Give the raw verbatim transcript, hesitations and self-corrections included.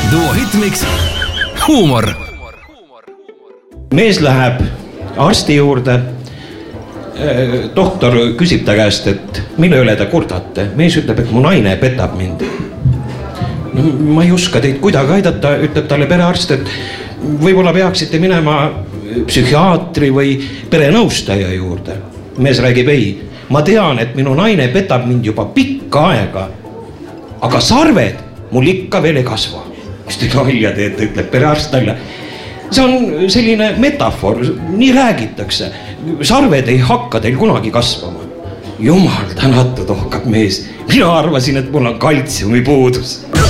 Duo Hitmix huumor. Mees läheb arsti juurde. Doktor küsib ta käest, et mille üle ta kurdate. Mees ütleb, et mu naine petab mind. No, ma ei oska teid kuidagi aidata, ütleb talle perearst, et võib-olla peaksite minema psühhiaatri või perenõustaja juurde. Mees räägib, ei, ma tean, et minu naine petab mind juba pikka aega, aga sarved mul ikka veel ei kasva. Mis te nalja teete, ütleb perearst talle. See on selline metafoor, nii räägitakse. Sarved ei hakka teil kunagi kasvama. Jumal tänatud, ohkab mees. Mina arvasin, et mul on kaltsiumi puudus.